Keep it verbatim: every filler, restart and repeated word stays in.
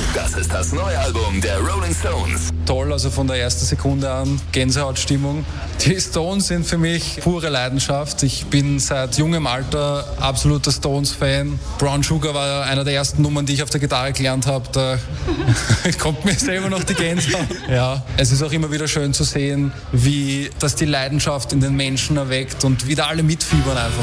Das ist das neue Album der Rolling Stones. Toll, also von der ersten Sekunde an Gänsehautstimmung. Die Stones sind für mich pure Leidenschaft. Ich bin seit jungem Alter absoluter Stones-Fan. Brown Sugar war einer der ersten Nummern, die ich auf der Gitarre gelernt habe. Da kommt mir selber noch die Gänsehaut. Ja, es ist auch immer wieder schön zu sehen, wie das die Leidenschaft in den Menschen erweckt und wie da alle mitfiebern einfach.